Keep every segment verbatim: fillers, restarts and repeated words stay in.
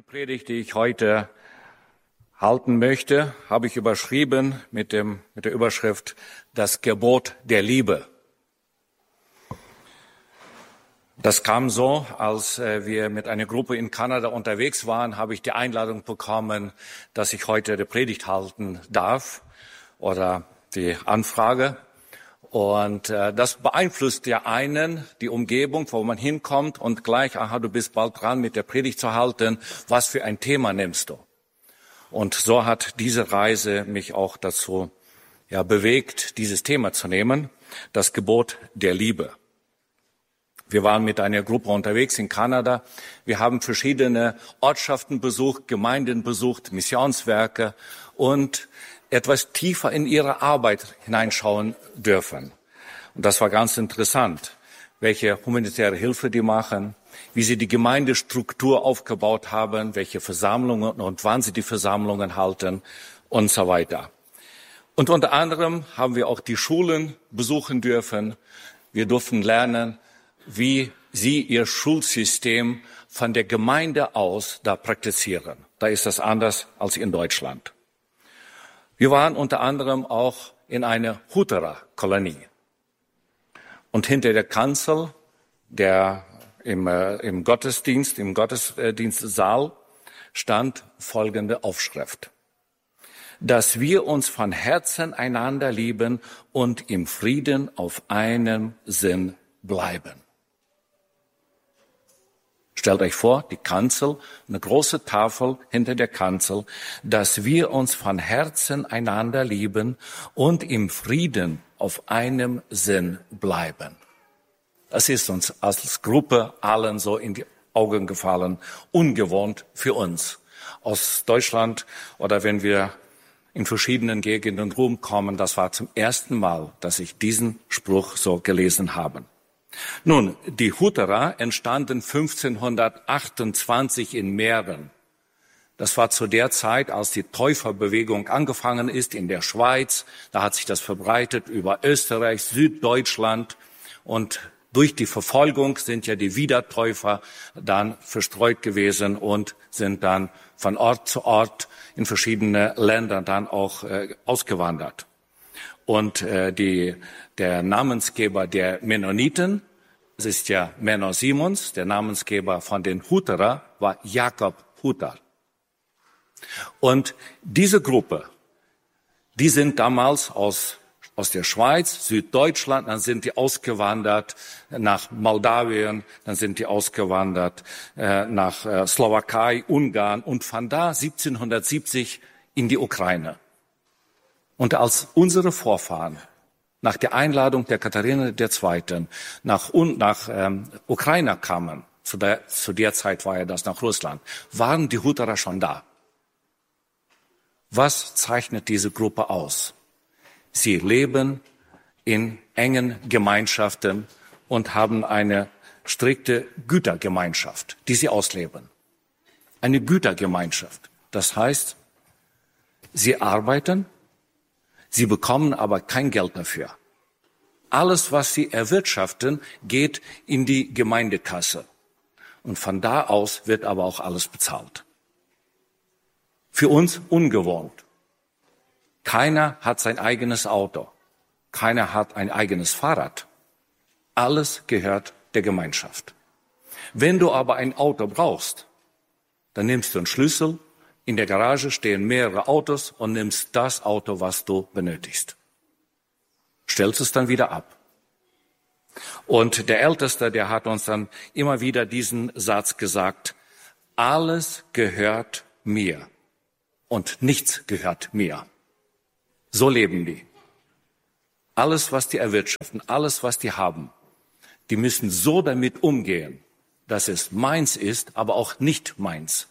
Predigt, die ich heute halten möchte, habe ich überschrieben mit dem, mit der Überschrift Das Gebot der Liebe. Das kam so, als wir mit einer Gruppe in Kanada unterwegs waren, habe ich die Einladung bekommen, dass ich heute die Predigt halten darf oder die Anfrage. Und äh, das beeinflusst ja einen, die Umgebung, wo man hinkommt und gleich, aha, du bist bald dran, mit der Predigt zu halten. Was für ein Thema nimmst du? Und so hat diese Reise mich auch dazu ja bewegt, dieses Thema zu nehmen, das Gebot der Liebe. Wir waren mit einer Gruppe unterwegs in Kanada. Wir haben verschiedene Ortschaften besucht, Gemeinden besucht, Missionswerke und etwas tiefer in ihre Arbeit hineinschauen dürfen. Und das war ganz interessant, welche humanitäre Hilfe die machen, wie sie die Gemeindestruktur aufgebaut haben, welche Versammlungen und wann sie die Versammlungen halten und so weiter. Und unter anderem haben wir auch die Schulen besuchen dürfen. Wir durften lernen, wie sie ihr Schulsystem von der Gemeinde aus da praktizieren. Da ist das anders als in Deutschland. Wir waren unter anderem auch in einer Hutterer-Kolonie. Und hinter der Kanzel, der im, äh, im Gottesdienst, im Gottesdienstsaal, stand folgende Aufschrift: Dass wir uns von Herzen einander lieben und im Frieden auf einem Sinn bleiben. Stellt euch vor, die Kanzel, eine große Tafel hinter der Kanzel, dass wir uns von Herzen einander lieben und im Frieden auf einem Sinn bleiben. Das ist uns als Gruppe allen so in die Augen gefallen, ungewohnt für uns. Aus Deutschland oder wenn wir in verschiedenen Gegenden rumkommen, das war zum ersten Mal, dass ich diesen Spruch so gelesen habe. Nun, die Hutterer entstanden fünfzehnhundertachtundzwanzig in Mähren. Das war zu der Zeit, als die Täuferbewegung angefangen ist in der Schweiz. Da hat sich das verbreitet über Österreich, Süddeutschland. Und durch die Verfolgung sind ja die Wiedertäufer dann verstreut gewesen und sind dann von Ort zu Ort in verschiedene Länder dann auch äh, ausgewandert. Und äh, die, der Namensgeber der Mennoniten, es ist ja Menno Simons, der Namensgeber von den Hutterer, war Jakob Hutter. Und diese Gruppe, die sind damals aus, aus der Schweiz, Süddeutschland, dann sind die ausgewandert nach Moldawien, dann sind die ausgewandert äh, nach äh, Slowakei, Ungarn und von da siebzehnhundertsiebzig in die Ukraine. Und als unsere Vorfahren nach der Einladung der Katharina der Zweiten nach, nach ähm, Ukraine kamen, zu der, zu der Zeit war ja das nach Russland, waren die Hutterer schon da. Was zeichnet diese Gruppe aus? Sie leben in engen Gemeinschaften und haben eine strikte Gütergemeinschaft, die sie ausleben. Eine Gütergemeinschaft. Das heißt, sie arbeiten, sie bekommen aber kein Geld dafür. Alles, was sie erwirtschaften, geht in die Gemeindekasse. Und von da aus wird aber auch alles bezahlt. Für uns ungewohnt. Keiner hat sein eigenes Auto. Keiner hat ein eigenes Fahrrad. Alles gehört der Gemeinschaft. Wenn du aber ein Auto brauchst, dann nimmst du einen Schlüssel. In der Garage stehen mehrere Autos und nimmst das Auto, was du benötigst. Stellst es dann wieder ab. Und der Älteste, der hat uns dann immer wieder diesen Satz gesagt: Alles gehört mir und nichts gehört mir. So leben die. Alles, was die erwirtschaften, alles, was die haben, die müssen so damit umgehen, dass es meins ist, aber auch nicht meins.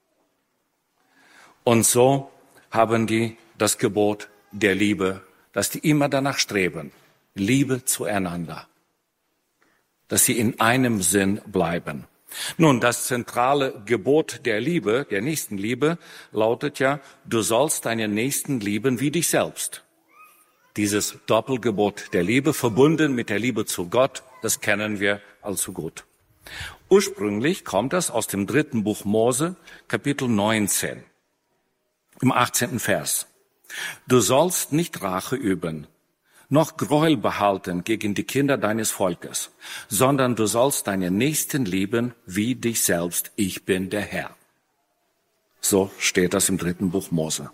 Und so haben die das Gebot der Liebe, dass die immer danach streben, Liebe zueinander, dass sie in einem Sinn bleiben. Nun, das zentrale Gebot der Liebe, der Nächstenliebe, lautet ja: Du sollst deinen Nächsten lieben wie dich selbst. Dieses Doppelgebot der Liebe, verbunden mit der Liebe zu Gott, das kennen wir allzu gut. Ursprünglich kommt das aus dem dritten Buch Mose, Kapitel neunzehn, im achtzehnten Vers. Du sollst nicht Rache üben, noch Gräuel behalten gegen die Kinder deines Volkes, sondern du sollst deinen Nächsten lieben wie dich selbst. Ich bin der Herr. So steht das im dritten Buch Mose.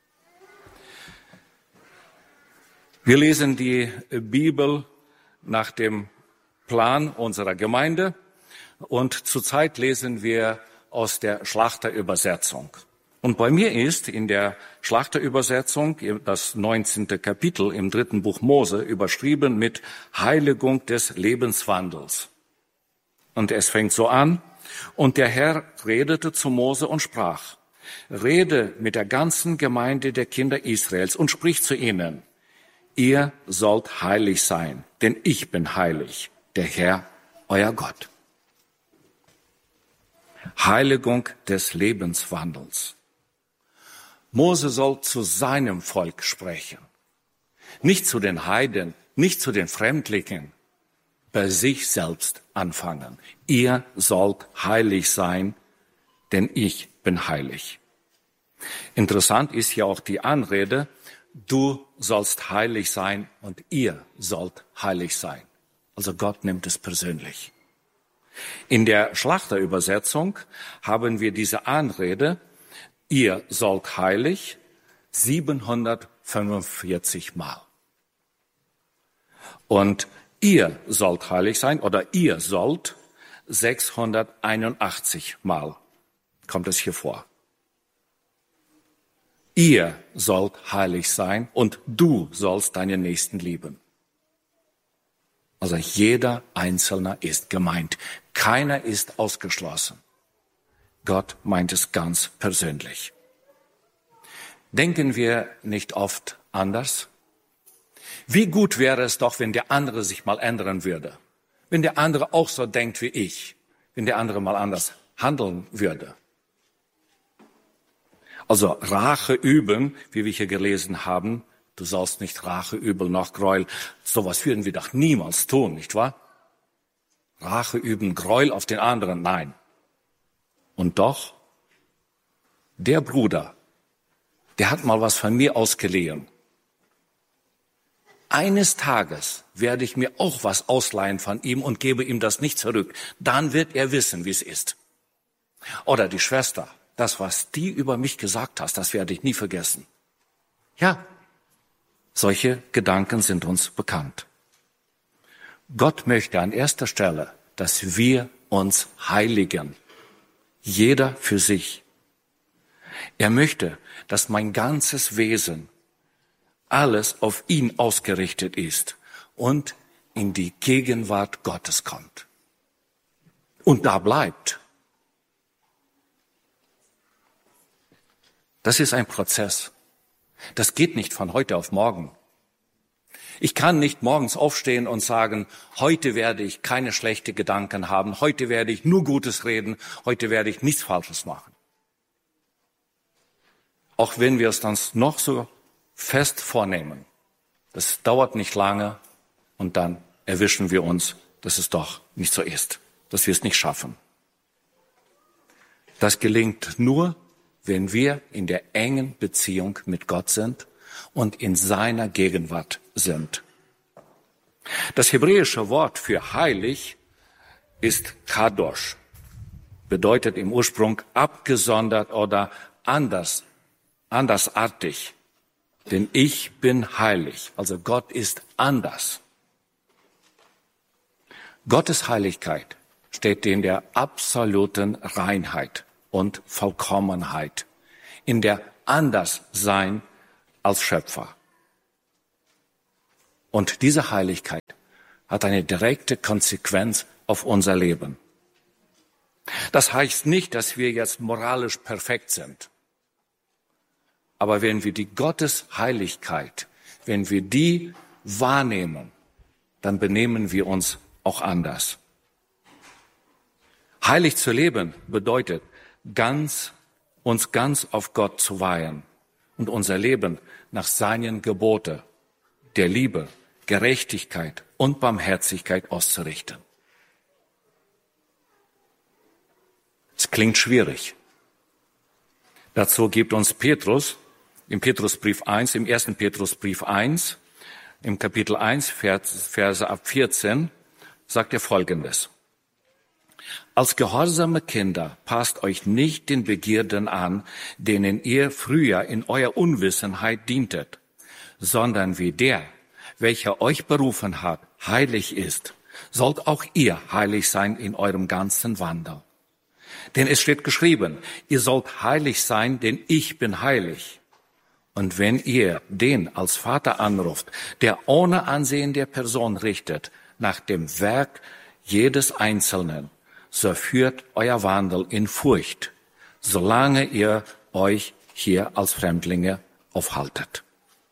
Wir lesen die Bibel nach dem Plan unserer Gemeinde und zurzeit lesen wir aus der Schlachterübersetzung. Und bei mir ist in der Schlachterübersetzung das neunzehnte Kapitel im dritten Buch Mose überschrieben mit Heiligung des Lebenswandels. Und es fängt so an: Und der Herr redete zu Mose und sprach: Rede mit der ganzen Gemeinde der Kinder Israels und sprich zu ihnen: Ihr sollt heilig sein, denn ich bin heilig, der Herr, euer Gott. Heiligung des Lebenswandels. Mose soll zu seinem Volk sprechen, nicht zu den Heiden, nicht zu den Fremdlingen, bei sich selbst anfangen. Ihr sollt heilig sein, denn ich bin heilig. Interessant ist ja auch die Anrede: Du sollst heilig sein und ihr sollt heilig sein. Also Gott nimmt es persönlich. In der Schlachterübersetzung haben wir diese Anrede: Ihr sollt heilig siebenhundertfünfundvierzig Mal. Und ihr sollt heilig sein oder ihr sollt sechshunderteinundachtzig Mal kommt es hier vor. Ihr sollt heilig sein und du sollst deinen Nächsten lieben. Also jeder Einzelne ist gemeint. Keiner ist ausgeschlossen. Gott meint es ganz persönlich. Denken wir nicht oft anders? Wie gut wäre es doch, wenn der andere sich mal ändern würde. Wenn der andere auch so denkt wie ich. Wenn der andere mal anders handeln würde. Also Rache üben, wie wir hier gelesen haben. Du sollst nicht Rache üben noch Gräuel. Sowas würden wir doch niemals tun, nicht wahr? Rache üben, Gräuel auf den anderen, nein. Und doch, der Bruder, der hat mal was von mir ausgeliehen. Eines Tages werde ich mir auch was ausleihen von ihm und gebe ihm das nicht zurück. Dann wird er wissen, wie es ist. Oder die Schwester, das, was die über mich gesagt hast, das werde ich nie vergessen. Ja, solche Gedanken sind uns bekannt. Gott möchte an erster Stelle, dass wir uns heiligen. Jeder für sich. Er möchte, dass mein ganzes Wesen, alles auf ihn ausgerichtet ist und in die Gegenwart Gottes kommt. Und da bleibt. Das ist ein Prozess. Das geht nicht von heute auf morgen. Ich kann nicht morgens aufstehen und sagen, heute werde ich keine schlechten Gedanken haben, heute werde ich nur Gutes reden, heute werde ich nichts Falsches machen. Auch wenn wir es dann noch so fest vornehmen, das dauert nicht lange und dann erwischen wir uns, dass es doch nicht so ist, dass wir es nicht schaffen. Das gelingt nur, wenn wir in der engen Beziehung mit Gott sind und in seiner Gegenwart sind. Das hebräische Wort für heilig ist Kadosh, bedeutet im Ursprung abgesondert oder anders, andersartig. Denn ich bin heilig, also Gott ist anders. Gottes Heiligkeit steht in der absoluten Reinheit und Vollkommenheit, in der Anderssein als Schöpfer. Und diese Heiligkeit hat eine direkte Konsequenz auf unser Leben. Das heißt nicht, dass wir jetzt moralisch perfekt sind. Aber wenn wir die Gottesheiligkeit, wenn wir die wahrnehmen, dann benehmen wir uns auch anders. Heilig zu leben bedeutet, ganz, uns ganz auf Gott zu weihen und unser Leben nach seinen Geboten der Liebe, Gerechtigkeit und Barmherzigkeit auszurichten. Klingt schwierig. Dazu gibt uns Petrus im Petrusbrief eins, im ersten Petrusbrief eins, im Kapitel eins, Verse ab vierzehn, sagt er Folgendes. Als gehorsame Kinder passt euch nicht den Begierden an, denen ihr früher in eurer Unwissenheit dientet, sondern wie der, welcher euch berufen hat, heilig ist, sollt auch ihr heilig sein in eurem ganzen Wandel. Denn es steht geschrieben, ihr sollt heilig sein, denn ich bin heilig. Und wenn ihr den als Vater anruft, der ohne Ansehen der Person richtet, nach dem Werk jedes Einzelnen, so führt euer Wandel in Furcht, solange ihr euch hier als Fremdlinge aufhaltet.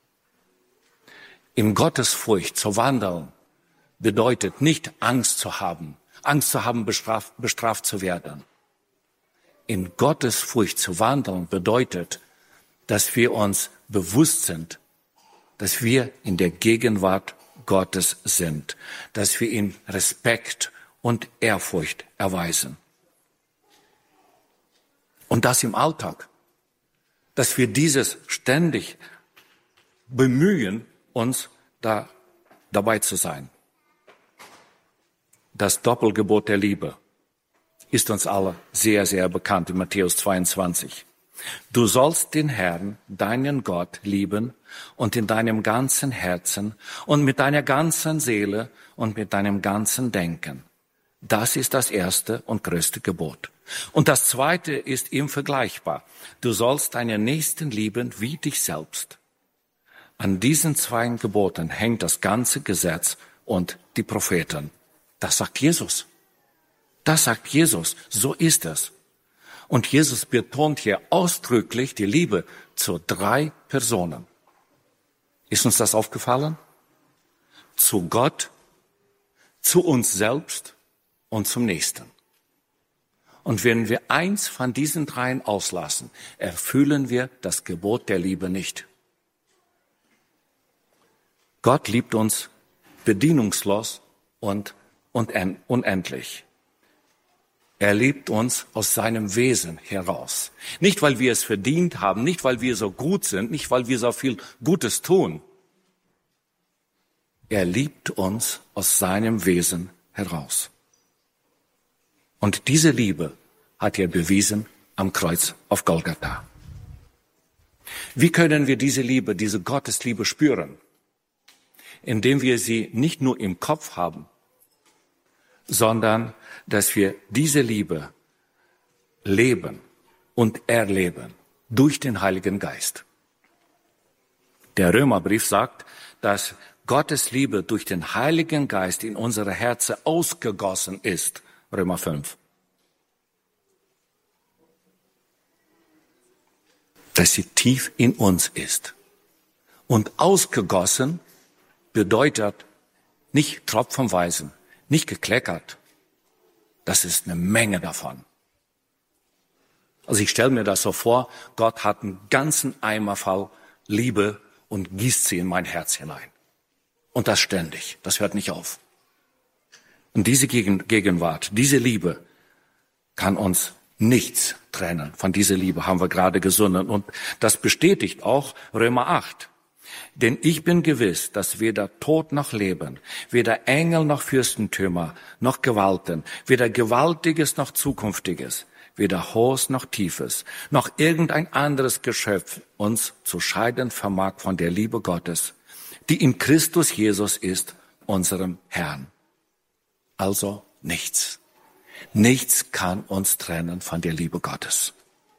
In Gottes Furcht zu wandeln bedeutet nicht Angst zu haben, Angst zu haben, bestraft, bestraft zu werden. In Gottes Furcht zu wandeln bedeutet, dass wir uns bewusst sind, dass wir in der Gegenwart Gottes sind, dass wir ihm Respekt und Ehrfurcht erweisen. Und das im Alltag, dass wir dieses ständig bemühen, uns da dabei zu sein. Das Doppelgebot der Liebe ist uns alle sehr, sehr bekannt in Matthäus zweiundzwanzig. Du sollst den Herrn, deinen Gott, lieben und in deinem ganzen Herzen und mit deiner ganzen Seele und mit deinem ganzen Denken. Das ist das erste und größte Gebot. Und das zweite ist ihm vergleichbar. Du sollst deinen Nächsten lieben wie dich selbst. An diesen zwei Geboten hängt das ganze Gesetz und die Propheten. Das sagt Jesus. Das sagt Jesus. So ist es. Und Jesus betont hier ausdrücklich die Liebe zu drei Personen. Ist uns das aufgefallen? Zu Gott, zu uns selbst und zum Nächsten. Und wenn wir eins von diesen dreien auslassen, erfüllen wir das Gebot der Liebe nicht. Gott liebt uns bedienungslos und unendlich. Er liebt uns aus seinem Wesen heraus. Nicht, weil wir es verdient haben, nicht, weil wir so gut sind, nicht, weil wir so viel Gutes tun. Er liebt uns aus seinem Wesen heraus. Und diese Liebe hat er bewiesen am Kreuz auf Golgatha. Wie können wir diese Liebe, diese Gottesliebe spüren? Indem wir sie nicht nur im Kopf haben, sondern dass wir diese Liebe leben und erleben durch den Heiligen Geist. Der Römerbrief sagt, dass Gottes Liebe durch den Heiligen Geist in unsere Herzen ausgegossen ist. Römer fünf. Dass sie tief in uns ist. Und ausgegossen bedeutet nicht tropfenweise, nicht gekleckert. Das ist eine Menge davon. Also ich stelle mir das so vor, Gott hat einen ganzen Eimer voll Liebe und gießt sie in mein Herz hinein. Und das ständig, das hört nicht auf. Und diese Gegenwart, diese Liebe kann uns nichts trennen. Von dieser Liebe haben wir gerade gesungen. Und das bestätigt auch Römer acht. Denn ich bin gewiss, dass weder Tod noch Leben, weder Engel noch Fürstentümer noch Gewalten, weder Gewaltiges noch Zukünftiges, weder Hohes noch Tiefes, noch irgendein anderes Geschöpf uns zu scheiden vermag von der Liebe Gottes, die in Christus Jesus ist, unserem Herrn. Also nichts. Nichts kann uns trennen von der Liebe Gottes.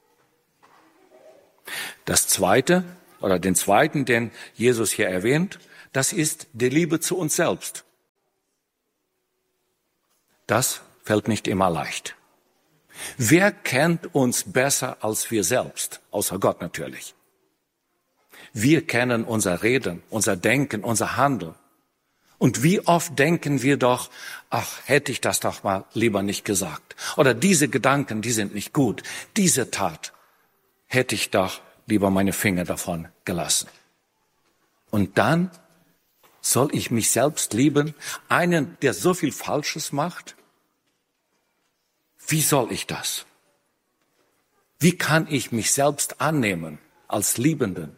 Das Zweite, oder den zweiten, den Jesus hier erwähnt, das ist die Liebe zu uns selbst. Das fällt nicht immer leicht. Wer kennt uns besser als wir selbst? Außer Gott natürlich. Wir kennen unser Reden, unser Denken, unser Handeln. Und wie oft denken wir doch, ach, hätte ich das doch mal lieber nicht gesagt. Oder diese Gedanken, die sind nicht gut. Diese Tat hätte ich doch lieber meine Finger davon gelassen. Und dann soll ich mich selbst lieben, einen, der so viel Falsches macht? Wie soll ich das? Wie kann ich mich selbst annehmen als Liebenden?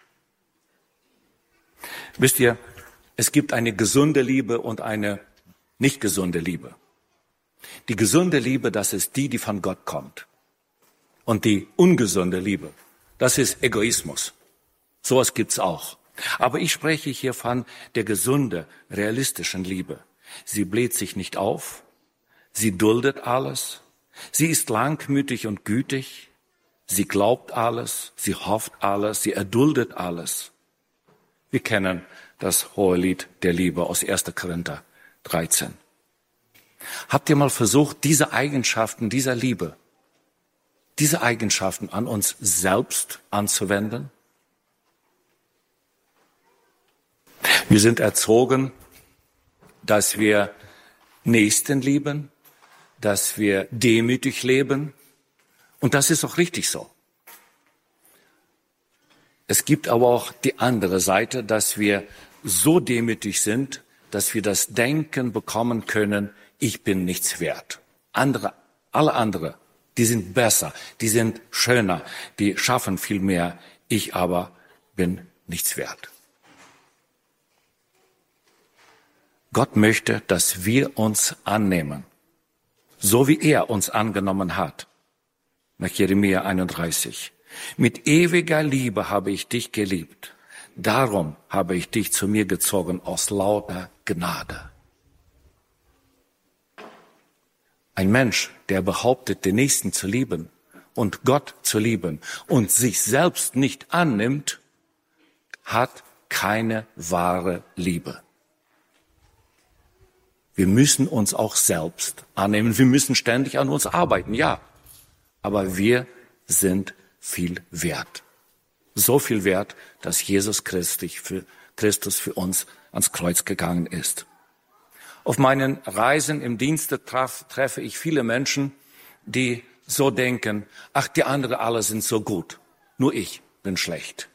Wisst ihr, es gibt eine gesunde Liebe und eine nicht gesunde Liebe. Die gesunde Liebe, das ist die, die von Gott kommt. Und die ungesunde Liebe, das ist Egoismus. Sowas gibt's auch. Aber ich spreche hier von der gesunde, realistischen Liebe. Sie bläht sich nicht auf, sie duldet alles, sie ist langmütig und gütig, sie glaubt alles, sie hofft alles, sie erduldet alles. Wir kennen das hohe Lied der Liebe aus erster Korinther dreizehn. Habt ihr mal versucht, diese Eigenschaften dieser Liebe, diese Eigenschaften an uns selbst anzuwenden? Wir sind erzogen, dass wir Nächsten lieben, dass wir demütig leben. Und das ist auch richtig so. Es gibt aber auch die andere Seite, dass wir so demütig sind, dass wir das Denken bekommen können, ich bin nichts wert. Andere, alle andere, die sind besser, die sind schöner, die schaffen viel mehr. Ich aber bin nichts wert. Gott möchte, dass wir uns annehmen, so wie er uns angenommen hat. Nach Jeremia einunddreißig. Mit ewiger Liebe habe ich dich geliebt. Darum habe ich dich zu mir gezogen aus lauter Gnade. Ein Mensch, der behauptet, den Nächsten zu lieben und Gott zu lieben und sich selbst nicht annimmt, hat keine wahre Liebe. Wir müssen uns auch selbst annehmen. Wir müssen ständig an uns arbeiten, ja. Aber wir sind viel wert. So viel wert, dass Jesus Christus für, Christus für uns ans Kreuz gegangen ist. Auf meinen Reisen im Dienste traf, treffe ich viele Menschen, die so denken, ach, die anderen alle sind so gut, nur ich bin schlecht.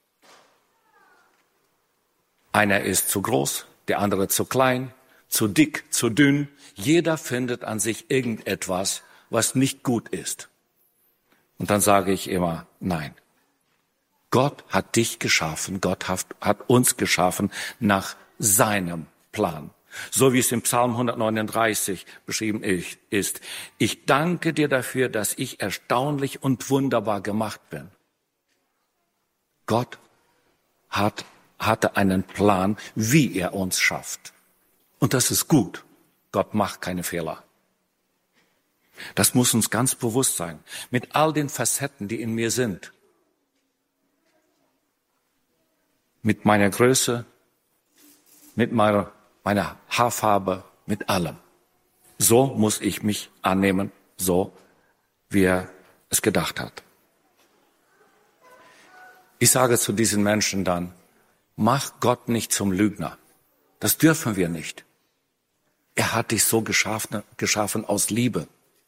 Einer ist zu groß, der andere zu klein, zu dick, zu dünn. Jeder findet an sich irgendetwas, was nicht gut ist. Und dann sage ich immer, nein. Gott hat dich geschaffen, Gott hat, hat uns geschaffen nach seinem Plan. So wie es im Psalm hundertneununddreißig beschrieben ist. Ich danke dir dafür, dass ich erstaunlich und wunderbar gemacht bin. Gott hat, hatte einen Plan, wie er uns schafft. Und das ist gut. Gott macht keine Fehler. Das muss uns ganz bewusst sein. Mit all den Facetten, die in mir sind. Mit meiner Größe, mit meiner, meiner Haarfarbe, mit allem. So muss ich mich annehmen, so wie er es gedacht hat. Ich sage zu diesen Menschen dann, mach Gott nicht zum Lügner. Das dürfen wir nicht. Er hat dich so geschaffen, geschaffen aus Liebe.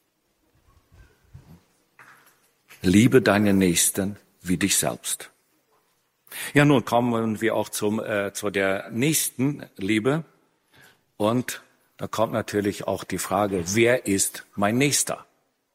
Liebe deinen Nächsten wie dich selbst. Ja, nun kommen wir auch zum, äh, zu der nächsten Liebe. Und da kommt natürlich auch die Frage, wer ist mein Nächster?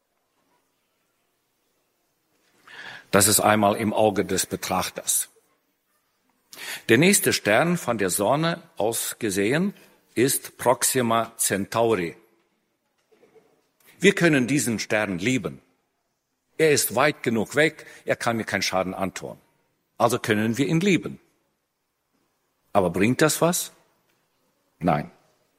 Das ist einmal im Auge des Betrachters. Der nächste Stern von der Sonne aus gesehen ist Proxima Centauri. Wir können diesen Stern lieben. Er ist weit genug weg, er kann mir keinen Schaden antun. Also können wir ihn lieben. Aber bringt das was? Nein.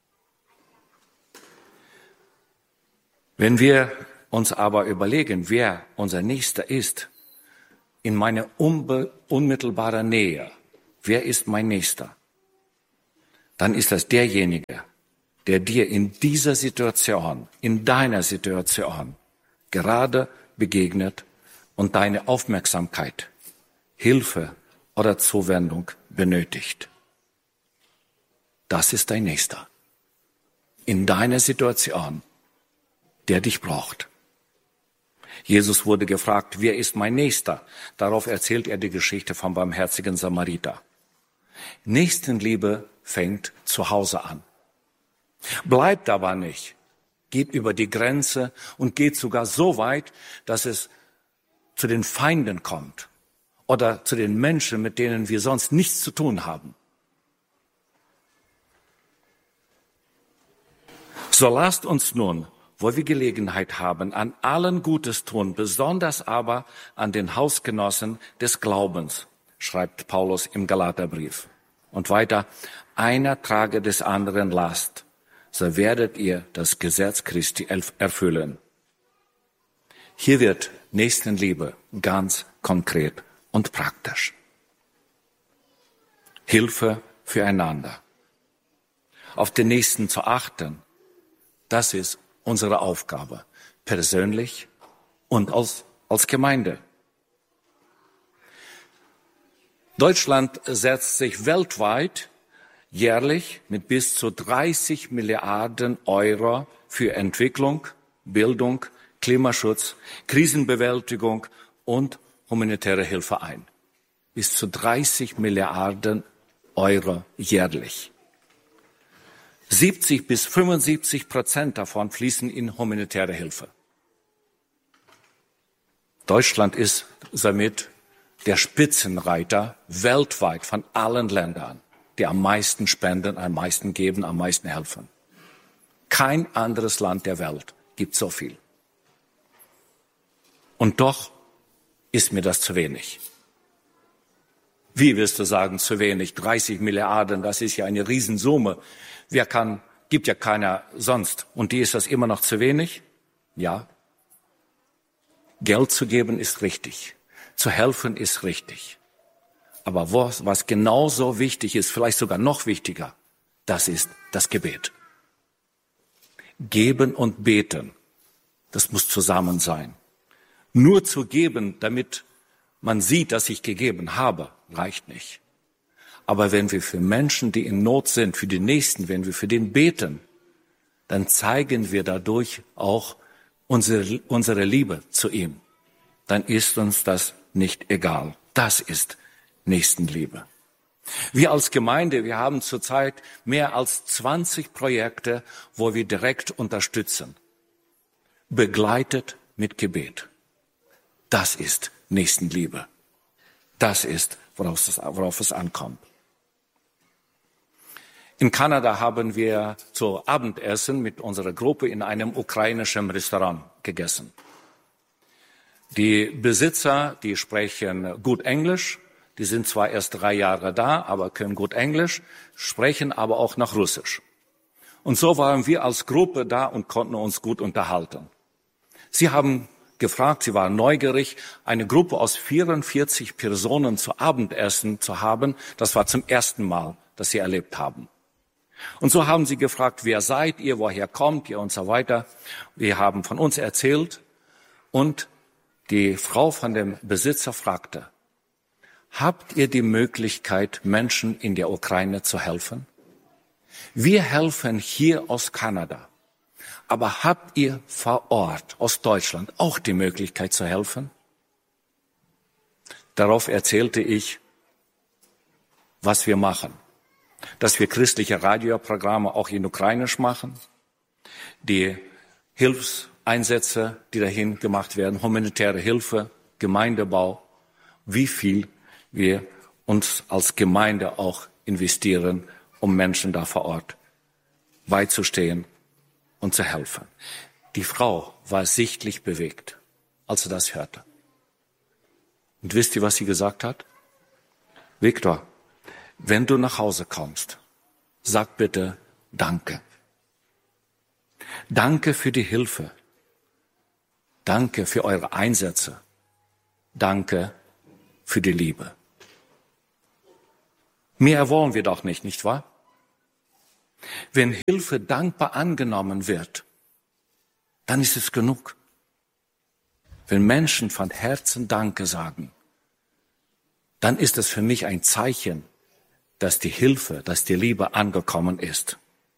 Wenn wir uns aber überlegen, wer unser Nächster ist, in meiner unbe- unmittelbaren Nähe, wer ist mein Nächster? Dann ist das derjenige, der dir in dieser Situation, in deiner Situation gerade begegnet und deine Aufmerksamkeit, Hilfe oder Zuwendung benötigt. Das ist dein Nächster. In deiner Situation, der dich braucht. Jesus wurde gefragt, wer ist mein Nächster? Darauf erzählt er die Geschichte vom barmherzigen Samariter. Nächstenliebe fängt zu Hause an. Bleibt aber nicht. Geht über die Grenze und geht sogar so weit, dass es zu den Feinden kommt oder zu den Menschen, mit denen wir sonst nichts zu tun haben. So lasst uns nun, wo wir Gelegenheit haben, an allen Gutes tun, besonders aber an den Hausgenossen des Glaubens, schreibt Paulus im Galaterbrief. Und weiter, einer trage des anderen Last, so werdet ihr das Gesetz Christi erfüllen. Hier wird Nächstenliebe ganz konkret und praktisch. Hilfe füreinander. Auf den Nächsten zu achten, das ist unsere Aufgabe, persönlich und als, als Gemeinde. Deutschland setzt sich weltweit jährlich mit bis zu dreißig Milliarden Euro für Entwicklung, Bildung, Klimaschutz, Krisenbewältigung und humanitäre Hilfe ein. Bis zu dreißig Milliarden Euro jährlich. siebzig bis fünfundsiebzig Prozent davon fließen in humanitäre Hilfe. Deutschland ist somit der Spitzenreiter weltweit von allen Ländern, die am meisten spenden, am meisten geben, am meisten helfen. Kein anderes Land der Welt gibt so viel. Und doch ist mir das zu wenig. Wie wirst du sagen, zu wenig? dreißig Milliarden, das ist ja eine Riesensumme. Wer kann, gibt ja keiner sonst. Und die ist das immer noch zu wenig? Ja. Geld zu geben ist richtig. Zu helfen ist richtig. Aber was, was genauso wichtig ist, vielleicht sogar noch wichtiger, das ist das Gebet. Geben und beten, das muss zusammen sein. Nur zu geben, damit man sieht, dass ich gegeben habe, reicht nicht. Aber wenn wir für Menschen, die in Not sind, für die Nächsten, wenn wir für den beten, dann zeigen wir dadurch auch unsere, unsere Liebe zu ihm. Dann ist uns das nicht egal. Das ist Nächstenliebe. Wir als Gemeinde, wir haben zurzeit mehr als zwanzig Projekte, wo wir direkt unterstützen. Begleitet mit Gebet. Das ist Nächstenliebe. Das ist, worauf es, worauf es ankommt. In Kanada haben wir zu Abendessen mit unserer Gruppe in einem ukrainischen Restaurant gegessen. Die Besitzer, die sprechen gut Englisch, die sind zwar erst drei Jahre da, aber können gut Englisch, sprechen aber auch noch Russisch. Und so waren wir als Gruppe da und konnten uns gut unterhalten. Sie haben gefragt, sie waren neugierig, eine Gruppe aus vierundvierzig Personen zu Abendessen zu haben. Das war zum ersten Mal, dass sie erlebt haben. Und so haben sie gefragt, wer seid ihr, woher kommt ihr und so weiter. Wir haben von uns erzählt und die Frau von dem Besitzer fragte, habt ihr die Möglichkeit, Menschen in der Ukraine zu helfen? Wir helfen hier aus Kanada. Aber habt ihr vor Ort aus Deutschland auch die Möglichkeit zu helfen? Darauf erzählte ich, was wir machen. Dass wir christliche Radioprogramme auch in Ukrainisch machen, die Hilfseinsätze, die dahin gemacht werden, humanitäre Hilfe, Gemeindebau, wie viel wir uns als Gemeinde auch investieren, um Menschen da vor Ort beizustehen und zu helfen. Die Frau war sichtlich bewegt, als sie das hörte. Und wisst ihr, was sie gesagt hat? Viktor, wenn du nach Hause kommst, sag bitte Danke. Danke für die Hilfe. Danke für eure Einsätze. Danke für die Liebe. Mehr wollen wir doch nicht, nicht wahr? Wenn Hilfe dankbar angenommen wird, dann ist es genug. Wenn Menschen von Herzen Danke sagen, dann ist es für mich ein Zeichen, dass die Hilfe, dass die Liebe angekommen ist.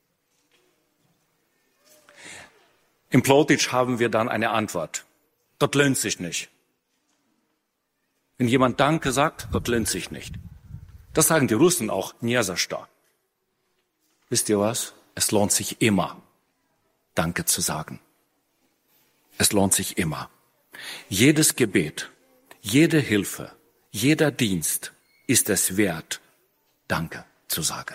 Im Plotitsch haben wir dann eine Antwort. Das lohnt sich nicht. Wenn jemand Danke sagt, das lohnt sich nicht. Das sagen die Russen auch, nie za что. Wisst ihr was? Es lohnt sich immer, Danke zu sagen. Es lohnt sich immer. Jedes Gebet, Jede Hilfe, jeder Dienst ist es wert, Danke zu sagen.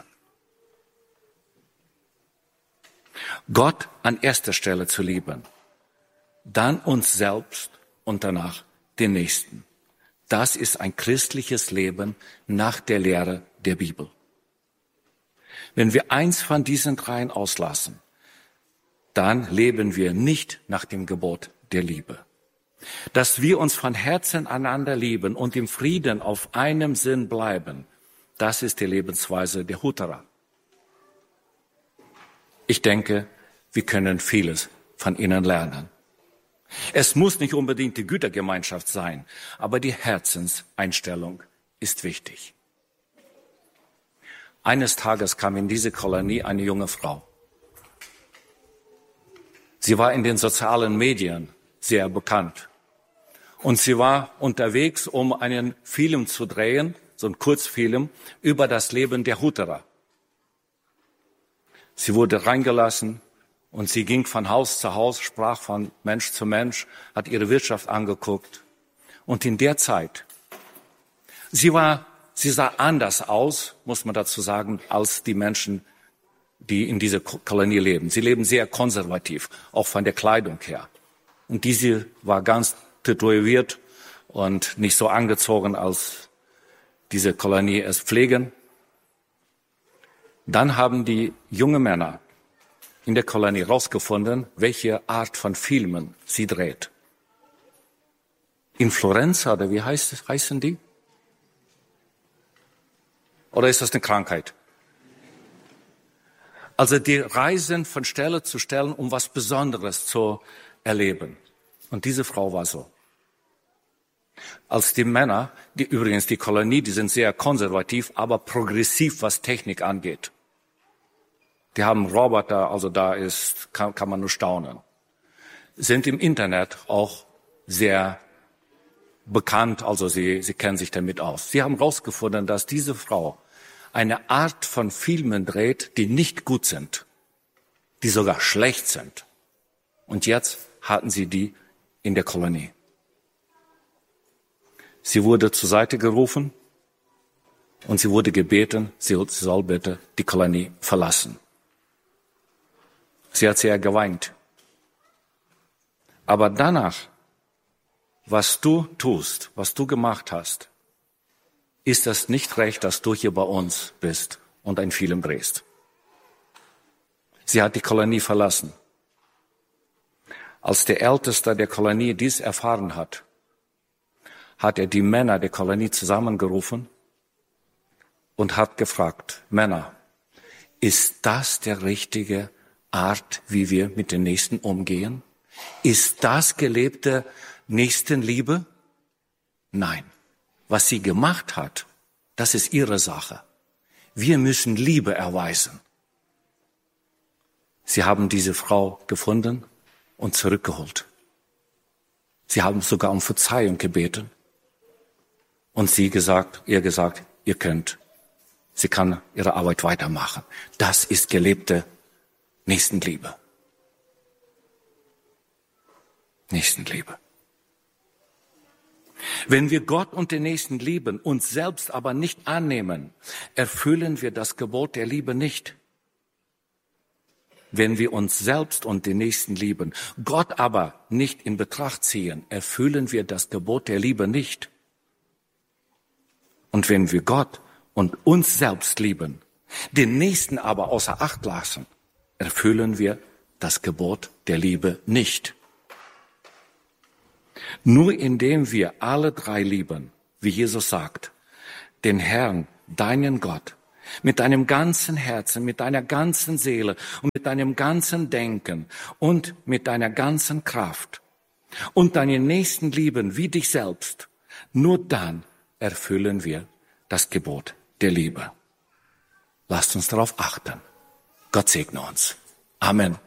Gott an erster Stelle zu lieben, dann uns selbst und danach den Nächsten. Das ist ein christliches Leben nach der Lehre der Bibel. Wenn wir eins von diesen dreien auslassen, dann leben wir nicht nach dem Gebot der Liebe. Dass wir uns von Herzen einander lieben und im Frieden auf einem Sinn bleiben, das ist die Lebensweise der Hutterer. Ich denke, wir können vieles von ihnen lernen. Es muss nicht unbedingt die Gütergemeinschaft sein, aber die Herzenseinstellung ist wichtig. Eines Tages kam in diese Kolonie eine junge Frau. Sie war in den sozialen Medien sehr bekannt. Und sie war unterwegs, um einen Film zu drehen, so einen Kurzfilm, über das Leben der Hutterer. Sie wurde reingelassen und sie ging von Haus zu Haus, sprach von Mensch zu Mensch, hat ihre Wirtschaft angeguckt. Und in der Zeit, sie war, sie sah anders aus, muss man dazu sagen, als die Menschen, die in dieser Kolonie leben. Sie leben sehr konservativ, auch von der Kleidung her. Und diese war ganz tätowiert und nicht so angezogen, als diese Kolonie es pflegen. Dann haben die jungen Männer in der Kolonie herausgefunden, welche Art von Filmen sie dreht. Influenza, oder wie heißt, heißen die? Oder ist das eine Krankheit? Also die reisen von Stelle zu Stelle, um was Besonderes zu erleben. Und diese Frau war so. Als die Männer, die übrigens die Kolonie, die sind sehr konservativ, aber progressiv, was Technik angeht. Die haben Roboter, also da ist, kann, kann man nur staunen. Sind im Internet auch sehr bekannt, also sie, sie kennen sich damit aus. Sie haben herausgefunden, dass diese Frau eine Art von Filmen dreht, die nicht gut sind, die sogar schlecht sind. Und jetzt hatten sie die in der Kolonie. Sie wurde zur Seite gerufen und sie wurde gebeten, sie soll bitte die Kolonie verlassen. Sie hat sehr geweint. Aber danach, was du tust, was du gemacht hast, ist das nicht recht, dass du hier bei uns bist und einen Film drehst. Sie hat die Kolonie verlassen. Als der Älteste der Kolonie dies erfahren hat, hat er die Männer der Kolonie zusammengerufen und hat gefragt, Männer, ist das der richtige Art, wie wir mit den Nächsten umgehen? Ist das gelebte Nächstenliebe? Nein. Was sie gemacht hat, das ist ihre Sache. Wir müssen Liebe erweisen. Sie haben diese Frau gefunden und zurückgeholt. Sie haben sogar um Verzeihung gebeten. Und sie gesagt, ihr gesagt, ihr könnt. Sie kann ihre Arbeit weitermachen. Das ist gelebte Nächstenliebe. Nächstenliebe. Wenn wir Gott und den Nächsten lieben, uns selbst aber nicht annehmen, erfüllen wir das Gebot der Liebe nicht. Wenn wir uns selbst und den Nächsten lieben, Gott aber nicht in Betracht ziehen, erfüllen wir das Gebot der Liebe nicht. Und wenn wir Gott und uns selbst lieben, den Nächsten aber außer Acht lassen, erfüllen wir das Gebot der Liebe nicht. Nur indem wir alle drei lieben, wie Jesus sagt, den Herrn, deinen Gott, mit deinem ganzen Herzen, mit deiner ganzen Seele und mit deinem ganzen Denken und mit deiner ganzen Kraft und deinen Nächsten lieben wie dich selbst, nur dann erfüllen wir das Gebot der Liebe. Lasst uns darauf achten. Gott segne uns. Amen.